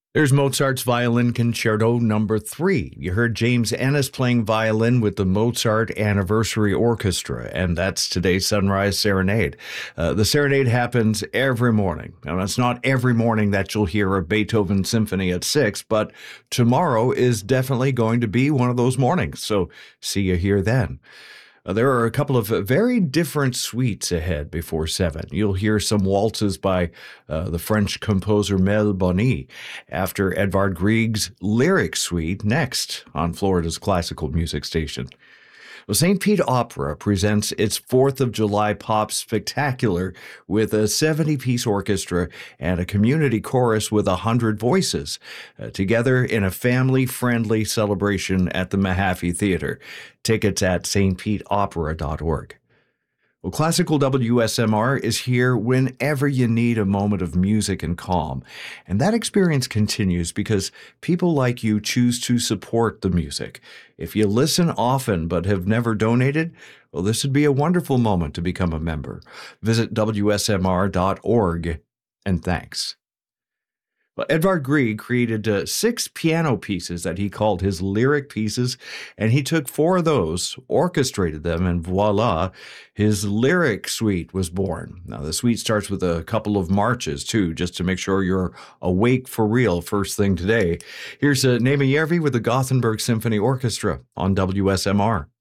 There's Mozart's Violin Concerto number 3. You heard James Ennis playing violin with the Mozart Anniversary Orchestra, and that's today's Sunrise Serenade. The serenade happens every morning. Now, it's not every morning that you'll hear a Beethoven symphony at 6, but tomorrow is definitely going to be one of those mornings, so see you here then. There are a couple of very different suites ahead before 7. You'll hear some waltzes by the French composer Mel Bonny after Edvard Grieg's Lyric Suite next on Florida's classical music station. Well, St. Pete Opera presents its 4th of July Pop Spectacular with a 70-piece orchestra and a community chorus with 100 voices, together in a family-friendly celebration at the Mahaffey Theater. Tickets at stpetopera.org. Well, Classical WSMR is here whenever you need a moment of music and calm. And that experience continues because people like you choose to support the music. If you listen often but have never donated, well, this would be a wonderful moment to become a member. Visit WSMR.org, and thanks. Well, Edvard Grieg created 6 piano pieces that he called his lyric pieces, and he took 4 of those, orchestrated them, and voila, his lyric suite was born. Now, the suite starts with a couple of marches, too, just to make sure you're awake for real first thing today. Here's Neema Järvi with the Gothenburg Symphony Orchestra on WSMR.